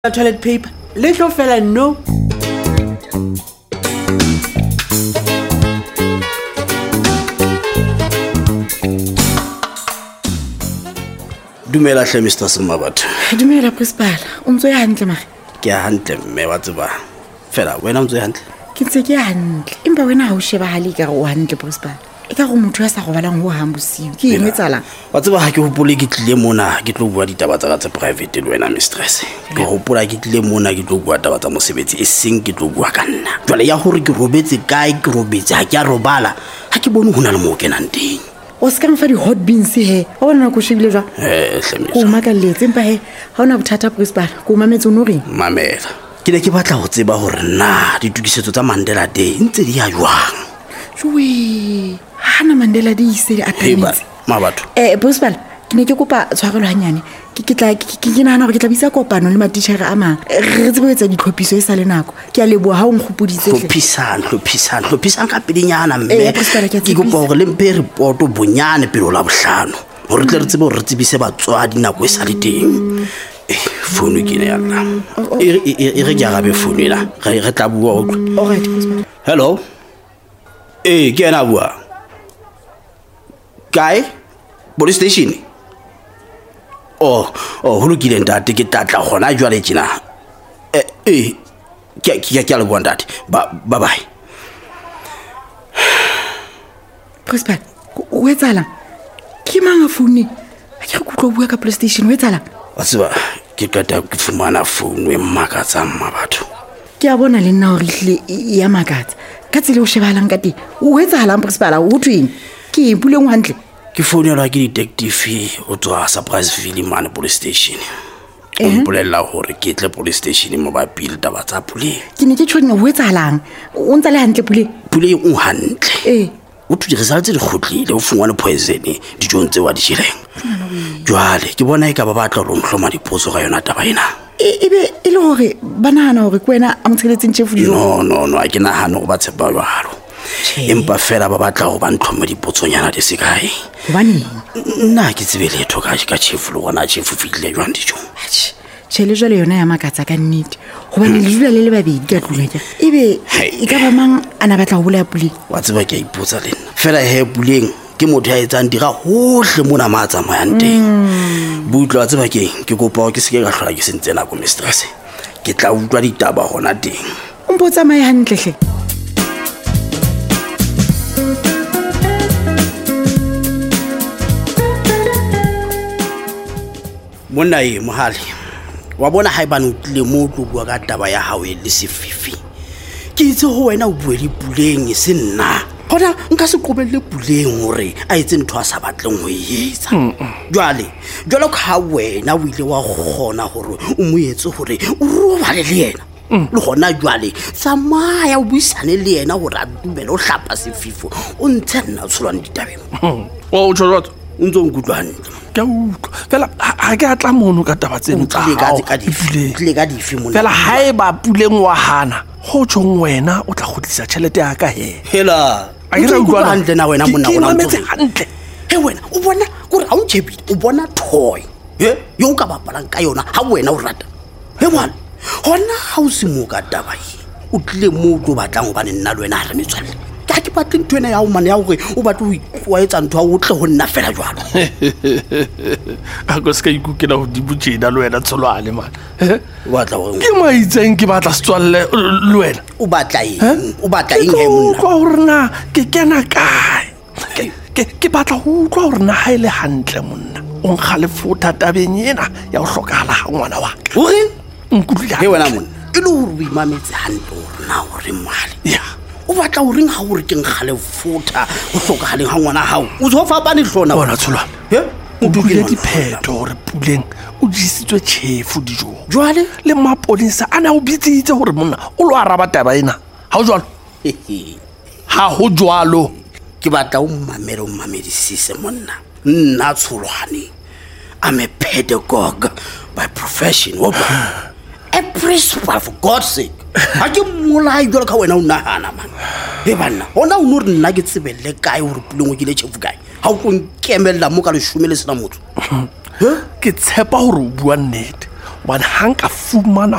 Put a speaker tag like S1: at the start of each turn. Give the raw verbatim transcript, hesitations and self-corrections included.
S1: Toilet paper. Little fella, no.
S2: Dumela hle Mister Semabatho.
S3: Dumela Principal. O ntse ya hantle mara.
S2: Ke a hantle mme wa tseba. Fela wena o ntse ya hantle.
S3: Ke ntse ke hantle. Empa wena ha o sheba hale ka o hantle Principal. E ka go motho ya sa go balang ho hambosiu. Ke eng etsala?
S2: Wa tseba ha ke hopole ke tlile mona ke tlo bua ditaba tsa tsa private le wena mistress. Ke hopola ke tlile mona ke tlo bua taba tsa mosebetsi e seng ke tlo bua ka nna. Jwale ya hore ke robetse kae ke robetse ha ke a robala. Ha ke bone hona le mo kenang teng.
S3: O ska mfa di hot beans he. Ha ona go shebile jwa.
S2: Eh hle
S3: Ko makalletse empa he ha ona bothata Principal. Ko mametse o no reng?
S2: Mamela. Ke ne ke batla ho tseba hore na ditukisetso tsa Mandela Day ntse di ya jwang.
S3: Jwe. Hana Mandela Day se di atametse.
S2: Mabatho.
S3: Eh Principal, ke ne ke kopa tshwarelo hanyane. Ke ke tla ke ke nahana hore ke tla bisa kopano le matitjhere a mang. Re tsebe etsa ditlhophiso e sa le nako. Ke a leboha ha o nkgopoditse hle.
S2: Hlophisana, hlophisana, hlophisana ka pedinyana mme.
S3: Eh, Principal, ke a
S2: Ke kopa hore le mpe report bonyane pele la bohlano. Hore tle re tsebe hore re tsebise batswadi nako e sa le teng. Eh, phone ke ne ya nna. E re ke arabe phone ela. Re re tla bua o.
S3: Alright Principal.
S2: Hello. Eh, ke ena bua. Kae? Police station. Oh, oh, ho lokile ntate ke tlatla gona jwale tjena. Eh, eh. Ke ke ke le bua ntate. Ba bye bye.
S3: Principal, o etsala? Ke manga phone? Ha ke go tlo bua ka police station o etsala?
S2: Wa tseba ke qeta ke fumana phone e makatsa mma batho.
S3: Ke a bona le nna hore hle ya makatsa. Ka tsile o shebahalang ka teng. O etsahalang Principal o tweng? Ke buleng hantle.
S2: Ke founelwa ke detective o tswa Surpriseville man police station. O mpolella hore ke tle police station mo ba pile taba tsa pule.
S3: Ke ne ke tshwenya ho etsahalang. O ntse le hantle pule?
S2: Pule o hantle.
S3: Eh.
S2: O tu di results di khotlile o fungwa le poison di tjontse wa di tshileng. Jwale ke bona e ka ba batla ho nhloma dipotso ga yona taba ena.
S3: Ebe e le hore banana hore kwena a motseletseng chef di
S2: no no no a ke nahana go ba tshepa jwalo. Empa fela ba batla go ba ntlhoma dipotsonyana di se kae.
S3: Hobane
S2: nna ke tsebe letho ka ka chief le gona chief fitlile jwang dijo.
S3: Tshele jwale yona ya makatsa ka nnete. Hobane le dula le le babedi ka tlung ja. Ebe e ka ba mang ana batla go bola pule.
S2: Wa tseba ke a ipotsa le nna. Fela he puleng ke motho ya etsang dira hohle mona matsa moyang teng. Butlwa tseba ke ke kopa ke seke ka hlola ke sentse nako mistress. Ke tla utlwa ditaba hona teng.
S3: O mpotsa mai hantle hle.
S2: Monna e mohale wa bona ha ibane o tlile mo tlo bua ka taba ya hao e le sefifi ke itse ho wena o bue le puleng se nna hona nka se qobelle puleng hore a etse ntho a sa batleng ho etsa jwale jwalo ka wena o ile wa gona hore o mo etse hore o robale le yena le gona jwale tsamaya o buisane le yena hore a dumele o hlapa sefifo o ntshe nna tsholwane ditabeng
S4: o tjho jwalo
S2: o ntse o nkutlwane
S4: ka utlwa fela ha ke atla mono ka taba tseno tsa
S2: hao tlile ka dife mona
S4: fela haeba puleng wa hana ho tjong wena o tla khutlisa tšhelete ya ka he
S2: hela
S4: a ke re utlwa
S2: hantle na wena monna
S4: ona ntse hantle
S2: he wena o bona gore ha o tshepile o bona toy he yo ka bapalang ka yona ha wena o rata he bona hona ha o se mo ka taba e o tlile mo tlo batlang ho bane nna le wena ha re metswalle ka ke batle ntwe ena ya o mane ya hore o batla o etsa ntho a o tle ho nna fela jwalo
S4: a go ska ikukela ho dibutjena le wena tsholwane man
S2: o batla hore
S4: ke maitseng ke batla setswalle le wena
S2: o batla eng o batla eng he monna
S4: go rena ke kena kae ke ke batla ho utlwa hore na ha ile hantle monna o nkga le fota tabeng ena ya ho hlokala ha ngwana wa ka
S2: o re
S4: nkutlwa
S2: he wena monna e le hore o imametse hantle hore na hore mali
S4: ya
S2: o batla o reng ha o re ke nkgale fota o hlokagaleng ha ngwana hao o zo fapane hlona
S4: bona tsholwana
S2: he
S4: o dule dipheto hore puleng o disitswe tšhefu dijo
S2: jwale
S4: le mapolisa a na o bitsitse hore monna o lo araba taba ena ha o jwalo ha ho jwalo
S2: ke batla o mmamele o mmamedisise monna nna tsholwane I'm a pedagogue by profession o a principal for God's sake ha ke molai jwalo ka wena o nahana man he bana hona o no re nna ke tsebelle kae hore puleng o ke le tšhefu kae ha o go nkemella mo ka le shumele sena motho
S4: ke tshepa hore o bua nnete bane ha nka fumana